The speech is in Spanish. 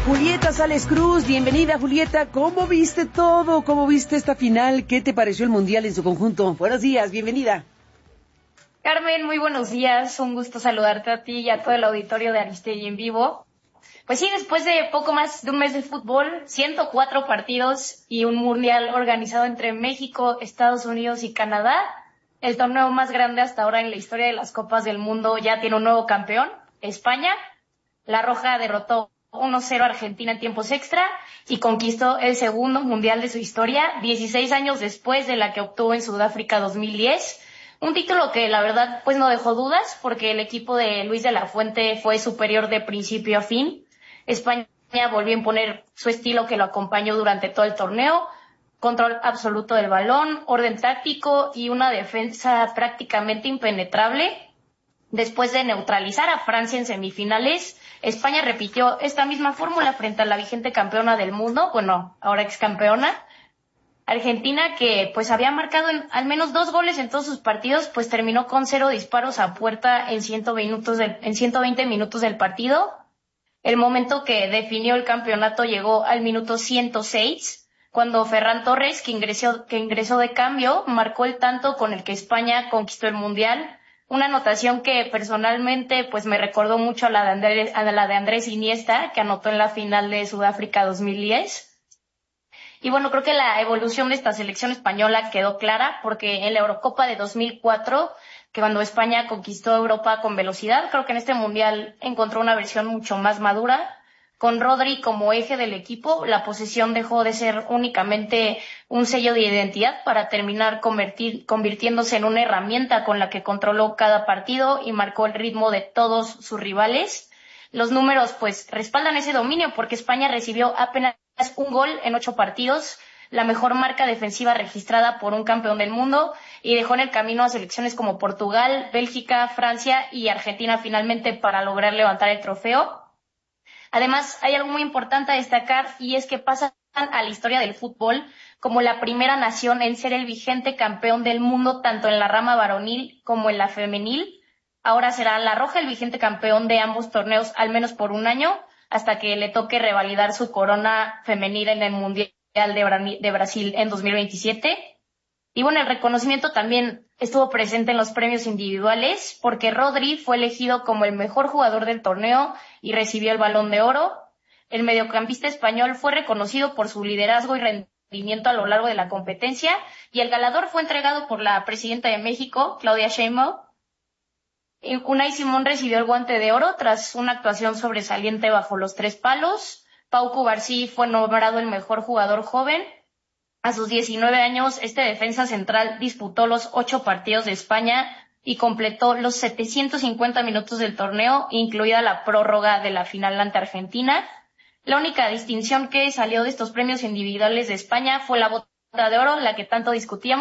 Julieta Sales Cruz, bienvenida Julieta. ¿Cómo viste todo? ¿Cómo viste esta final? ¿Qué te pareció el Mundial en su conjunto? Buenos días, bienvenida. Carmen, muy buenos días. Un gusto saludarte a ti y a todo el auditorio de Aristegui en vivo. Pues sí, después de poco más de un mes de fútbol, 104 partidos y un Mundial organizado entre México, Estados Unidos y Canadá, el torneo más grande hasta ahora en la historia de las Copas del Mundo ya tiene un nuevo campeón, España. La Roja derrotó 1-0 a Argentina en tiempos extra y conquistó el segundo mundial de su historia, 16 años después de la que obtuvo en Sudáfrica 2010. Un título que la verdad pues no dejó dudas porque el equipo de Luis de la Fuente fue superior de principio a fin. España volvió a imponer su estilo que lo acompañó durante todo el torneo, control absoluto del balón, orden táctico y una defensa prácticamente impenetrable. Después de neutralizar a Francia en semifinales, España repitió esta misma fórmula frente a la vigente campeona del mundo, ahora ex campeona, Argentina, que pues había marcado al menos 2 goles en todos sus partidos, pues terminó con 0 disparos a puerta en 120 minutos del partido. El momento que definió el campeonato llegó al minuto 106, cuando Ferran Torres, que ingresó de cambio, marcó el tanto con el que España conquistó el Mundial. Una anotación que personalmente pues me recordó mucho a la de Andrés Iniesta, que anotó en la final de Sudáfrica 2010. Y bueno, creo que la evolución de esta selección española quedó clara porque en la Eurocopa de 2004, que cuando España conquistó Europa con velocidad, creo que en este Mundial encontró una versión mucho más madura. Con Rodri como eje del equipo, la posesión dejó de ser únicamente un sello de identidad para terminar convirtiéndose en una herramienta con la que controló cada partido y marcó el ritmo de todos sus rivales. Los números pues respaldan ese dominio porque España recibió apenas un gol en 8 partidos, la mejor marca defensiva registrada por un campeón del mundo, y dejó en el camino a selecciones como Portugal, Bélgica, Francia y Argentina finalmente para lograr levantar el trofeo. Además, hay algo muy importante a destacar y es que pasan a la historia del fútbol como la primera nación en ser el vigente campeón del mundo tanto en la rama varonil como en la femenil. Ahora será la Roja el vigente campeón de ambos torneos al menos por un año, hasta que le toque revalidar su corona femenil en el Mundial de Brasil en 2027. Y bueno, el reconocimiento también estuvo presente en los premios individuales, porque Rodri fue elegido como el mejor jugador del torneo y recibió el Balón de Oro. El mediocampista español fue reconocido por su liderazgo y rendimiento a lo largo de la competencia, y el galardón fue entregado por la presidenta de México, Claudia Sheinbaum. Unai Simón recibió el Guante de Oro tras una actuación sobresaliente bajo los 3 palos. Pau Cubarsí fue nombrado el mejor jugador joven. A sus 19 años, este defensa central disputó los 8 partidos de España y completó los 750 minutos del torneo, incluida la prórroga de la final ante Argentina. La única distinción que salió de estos premios individuales de España fue la Bota de Oro, la que tanto discutíamos.